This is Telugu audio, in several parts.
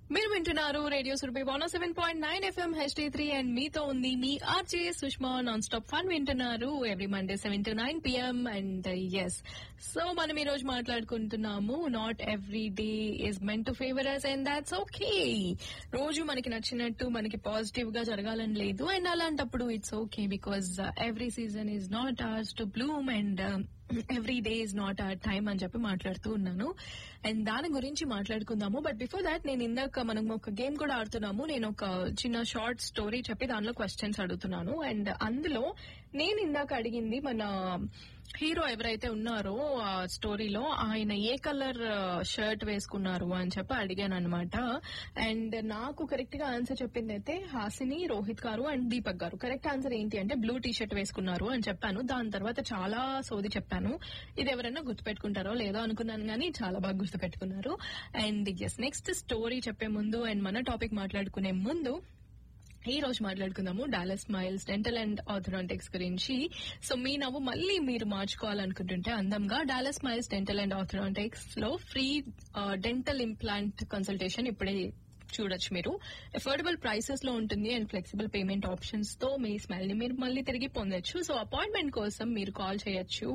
మీరు వింటున్నారు radio Surabhi 107.9 FM HD3 and మీతో ఉంది మీ RJ Sushma non stop fun వింటున్నారు every Monday 7 to 9 PM and yes so మనం ఈ రోజు మాట్లాడుకుంటున్నాము not every day is meant to favour us and that's okay. రోజు మనకి నచ్చినట్టు మనకి పాజిటివ్ గా జరగాలని లేదు అండ్ అలాంటప్పుడు it's okay because every season is not hours to Bloom and every day is not our time అని చెప్పి మాట్లాడుతూ ఉన్నాను అండ్ దాని గురించి మాట్లాడుకుందాము. బట్ బిఫోర్ దాట్ నేను ఇందాక మనం ఒక గేమ్ కూడా ఆడుతున్నాము. నేను ఒక చిన్న షార్ట్ స్టోరీ చెప్పి దానిలో క్వశ్చన్స్ అడుగుతున్నాను అండ్ అందులో నేను ఇందాక అడిగింది మన హీరో ఎవరైతే ఉన్నారో ఆ స్టోరీలో ఆయన ఏ కలర్ షర్ట్ వేసుకున్నారు అని చెప్పి అడిగాను అనమాట. అండ్ నాకు కరెక్ట్ గా ఆన్సర్ చెప్పింది అయితే హాసిని, రోహిత్ గారు అండ్ దీపక్ గారు. కరెక్ట్ ఆన్సర్ ఏంటి అంటే బ్లూ టీ షర్ట్ వేసుకున్నారు అని చెప్పాను. దాని తర్వాత చాలా సోది చెప్పాను. ఇది ఎవరైనా గుర్తుపెట్టుకుంటారో లేదో అనుకున్నాను కానీ చాలా బాగా గుర్తుపెట్టుకున్నారు. అండ్ ఎస్ నెక్స్ట్ స్టోరీ చెప్పే ముందు అండ్ మన టాపిక్ మాట్లాడుకునే ముందు ఈ రోజు మాట్లాడుకుందాము Dallas smiles dental and orthodontics గురించి. సో మీ నవ్వు మళ్ళీ మీరు మార్చుకోవాలనుకుంటుంటే అందంగా Dallas smiles dental and orthodontics లో ఫ్రీ డెంటల్ ఇంప్లాంట్ కన్సల్టేషన్ ఇప్పుడే చూడొచ్చు. మీరు అఫోర్డబుల్ ప్రైసెస్ లో ఉంటుంది అండ్ ఫ్లెక్సిబుల్ పేమెంట్ ఆప్షన్స్ తో మీ స్మైల్ ని మీరు మళ్ళీ తిరిగి పొందొచ్చు. సో అపాయింట్మెంట్ కోసం మీరు కాల్ చేయొచ్చు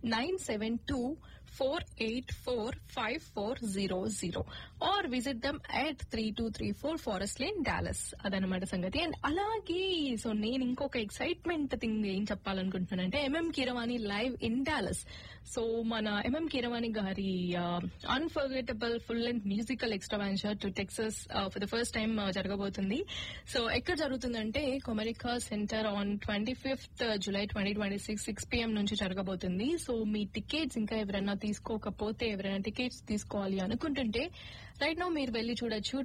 972-484-5400 are visit dum at 3234 Forest Lane, Dallas. అదనమాట సంగతి. అండ్ అలాగే సో నేను ఇంకొక ఎక్సైట్మెంట్ థింగ్ ఏం చెప్పాలనుకుంటున్నానంటే MM Keeravani live in Dallas. So మన ఎంఎం కీరవాణి గారి unforgettable full length musical ఎక్స్ట్రావాంజర్ to Texas for the first time జరగబోతుంది. సో ఎక్కడ జరుగుతుందంటే Comerica centre on 25th July 2026 6 PM నుంచి జరగబోతుంది. సో మీ టికెట్స్ ఇంకా ఎవరైనా తీసుకోకపోతే ఎవరైనా టికెట్స్ తీసుకోవాలి అనుకుంటుంటే రైట్ నౌ మీరు వెళ్లి చూడొచ్చు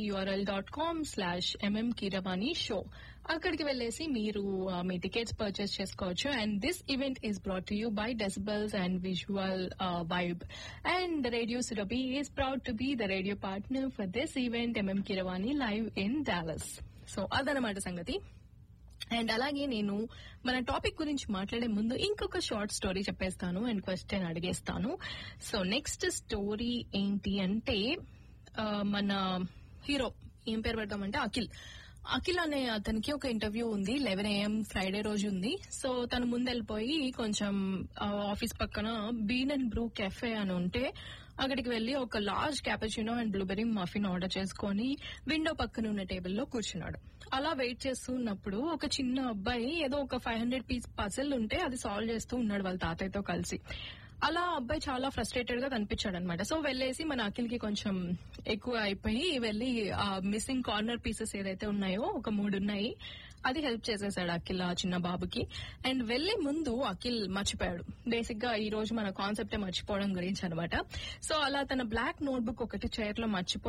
tinyurl.com/mmkiravani-show. అక్కడికి వెళ్లేసి మీరు మీ టికెట్స్ పర్చేస్ చేసుకోవచ్చు. And this event is brought to you by decibels and visual vibe and radio Surabhi is proud to be the radio partner for this event MM Keeravani live in Dallas. So అదనమాట సంగతి. అండ్ అలాగే నేను మన టాపిక్ గురించి మాట్లాడే ముందు ఇంకొక షార్ట్ స్టోరీ చెప్పేస్తాను and question అడిగేస్తాను. So next story ఏంటి అంటే మన హీరో ఏం పేరు పెడతామంటే అఖిల్ అనే అతనికి ఒక ఇంటర్వ్యూ ఉంది 11 AM ఫ్రైడే రోజు ఉంది. సో తను ముందెళ్ళిపోయి కొంచెం ఆఫీస్ పక్కన బీన్ అండ్ బ్రూ కెఫే అని ఉంటే అక్కడికి వెళ్లి ఒక large cappuccino and blueberry muffin order చేసుకుని విండో పక్కన ఉన్న టేబుల్లో కూర్చున్నాడు. అలా వెయిట్ చేస్తూ ఉన్నప్పుడు ఒక చిన్న అబ్బాయి ఏదో ఒక 500 piece పజిల్ ఉంటే అది సాల్వ్ చేస్తూ ఉన్నాడు వాళ్ళ తాతయ్యతో కలిసి. అలా అబ్బాయి చాలా ఫ్రస్ట్రేటెడ్ గా కనిపించాడు అనమాట. సో వెళ్లేసి మన అఖిల్ కి కొంచెం ఎక్కువ అయిపోయి వెళ్లి ఆ మిస్సింగ్ కార్నర్ పీసెస్ ఏదైతే ఉన్నాయో ఒక 3 ఉన్నాయి అది హెల్ప్ చేసేసాడు అఖిల్ ఆ చిన్న బాబుకి. అండ్ వెళ్లే ముందు అఖిల్ మర్చిపోయాడు. బేసిక్ గా ఈ రోజు మన కాన్సెప్టే మర్చిపోవడం గురించి అనమాట. సో అలా తన బ్లాక్ నోట్బుక్ ఒకటి చైర్ లో మర్చిపోయి